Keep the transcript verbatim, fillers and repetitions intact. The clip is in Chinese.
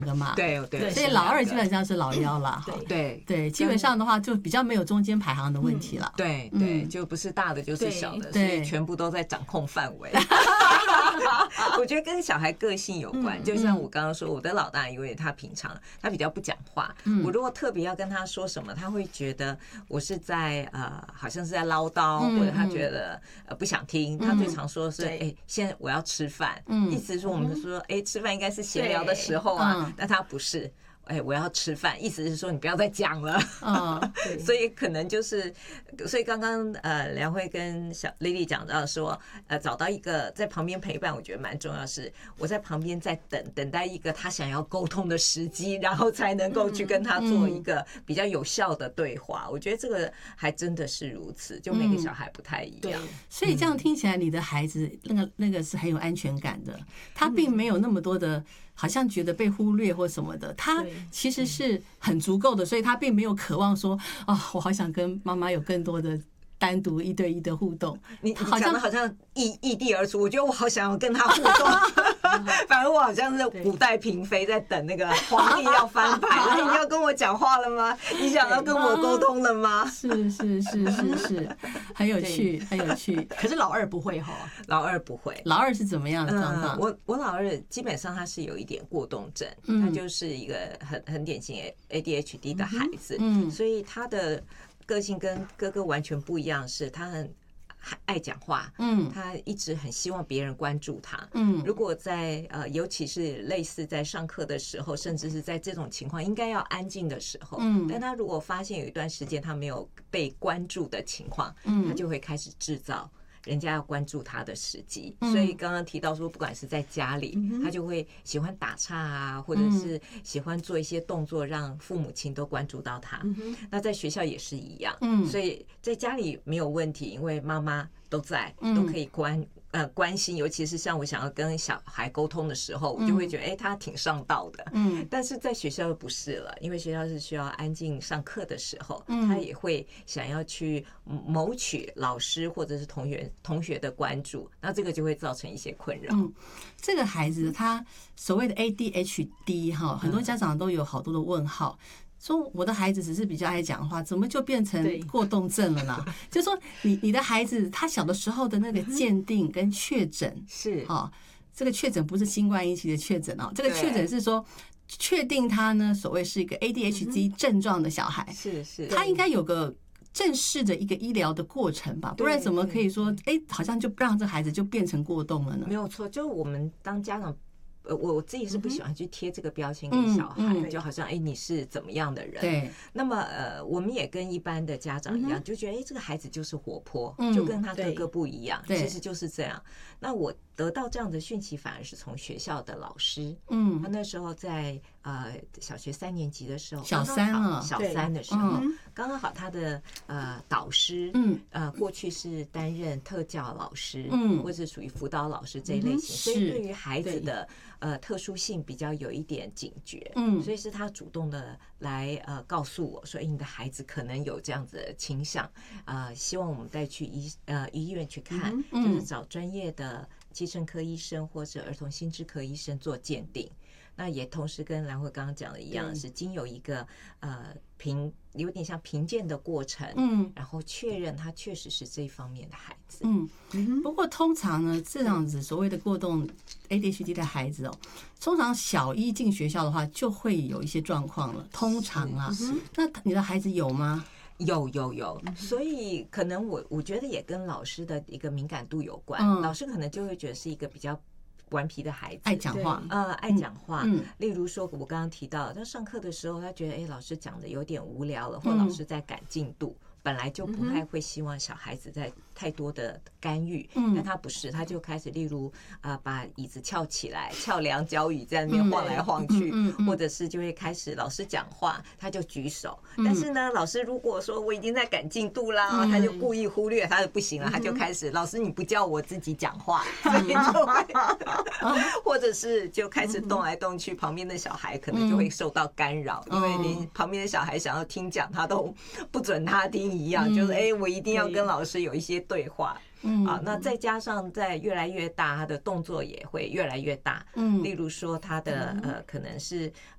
个嘛， 对对， 所以老二基本上是老幺啦。 对对对，基本上的话就比较没有中间排行的问题了。 对对，就不是大的就是小的，所以全部都在掌控范围。我觉得跟小孩个性有关，就像我刚刚说，我的老大因为他平常他比较不讲话，我如果特别要跟他说什么，他会觉得我是在呃好像是在唠叨，或者他觉得呃不想听。他最常说的是哎，现在我要吃饭，意思是说我们说哎吃饭应该是闲聊的时候啊，但他不是。哎，我要吃饭，意思是说你不要再讲了。嗯，所以可能就是，所以刚刚呃梁慧跟小 Lily 讲到说，呃，找到一个在旁边陪伴，我觉得蛮重要。是我在旁边在等等待一个他想要沟通的时机，然后才能够去跟他做一个比较有效的对话。我觉得这个还真的是如此，就每个小孩不太一样。 所以这样听起来，你的孩子那个那个是很有安全感的，他并没有那么多的。好像觉得被忽略或什么的，他其实是很足够的，所以他并没有渴望说啊、哦，我好想跟妈妈有更多的单独一对一的互动。 你好像好像异异地而处，我觉得我好想要跟他互动。反而我好像是古代嫔妃在等那个皇帝要翻牌了，你要跟我讲话了吗？你想要跟我沟通了吗？ 是是是是是，很有趣，很有趣。 可是老二不会哈， 老二不会。 老二是怎么样的状况？ 我我老二基本上他是有一点过动症，他就是一个很很典型 A D H D 的孩子，嗯，所以他的个性跟哥哥完全不一样，是他很。爱讲话，嗯，他一直很希望别人关注他，嗯，如果在呃，尤其是类似在上课的时候，甚至是在这种情况应该要安静的时候，嗯，但他如果发现有一段时间他没有被关注的情况，嗯，他就会开始制造人家要关注他的时机，所以刚刚提到说，不管是在家里，他就会喜欢打岔啊，或者是喜欢做一些动作，让父母亲都关注到他。那在学校也是一样，所以在家里没有问题，因为妈妈都在，都可以关。呃，关心，尤其是像我想要跟小孩沟通的时候，我就会觉得，哎、欸，他挺上道的。嗯，但是在学校又不是了，因为学校是需要安静上课的时候，嗯，他也会想要去谋取老师或者是同学同学的关注，那这个就会造成一些困扰。 嗯，这个孩子他所谓的 A D H D 哈，很多家长都有好多的问号。说我的孩子只是比较爱讲话，怎么就变成过动症了呢？就说你你的孩子他小的时候的那个鉴定跟确诊是哈，这个确诊不是新冠疫情的确诊啊，这个确诊是说确定他呢所谓是一个 A D H D 症状的小孩， 是是， 他应该有个正式的一个医疗的过程吧，不然怎么可以说哎、欸，好像就让这孩子就变成过动了呢？ 没有错，就我们当家长。呃，我我自己是不喜欢去贴这个标签给小孩，嗯嗯、就好像哎、欸、你是怎么样的人？ 对。 那么呃，我们也跟一般的家长一样，就觉得哎、欸、这个孩子就是活泼，嗯、就跟他哥哥不一样，其实就是这样。那我得到这样的讯息，反而是从学校的老师，嗯，他那时候在呃小学三年级的时候， 小三了， 小三的时候，刚刚好他的呃导师，嗯，呃过去是担任特教老师，嗯，或者属于辅导老师这一类型，所以对于孩子的呃特殊性比较有一点警觉，嗯，所以是他主动的来呃告诉我说，哎，你的孩子可能有这样子的倾向，呃，希望我们带去医呃医院去看，就是找专业的精神科医生或者儿童心智科医生做鉴定。那也同时跟兰慧刚刚讲的一样，是经有一个呃评有点像评鉴的过程，嗯，然后确认他确实是这一方面的孩子， 嗯。不过通常呢，这样子所谓的过动 A D H D 的孩子哦，通常小一进学校的话就会有一些状况了。通常啊，那你的孩子有吗？ 有有有，所以可能我我觉得也跟老师的一个敏感度有关，嗯、老师可能就会觉得是一个比较顽皮的孩子， 爱讲话， 呃，爱讲话。嗯，例如说，我刚刚提到，他上课的时候，他觉得，哎，老师讲的有点无聊了，或老师在赶进度。本来就不太会希望小孩子在太多的干预，嗯，但他不是，他就开始例如啊、呃，把椅子翘起来，翘两脚椅在那边晃来晃去，嗯嗯嗯、或者是就会开始老师讲话，他就举手。嗯、但是呢，老师如果说我已经在赶进度啦，嗯、他就故意忽略，他就不行了，他就开始、嗯、老师你不叫我自己讲话，所以就会，或者是就开始动来动去，旁边的小孩可能就会受到干扰，嗯、因为你旁边的小孩想要听讲，他都不准他听。一样，就是哎、欸，我一定要跟老师有一些对话，嗯啊，那再加上在越来越大，他的动作也会越来越大，嗯，例如说他的呃，可能是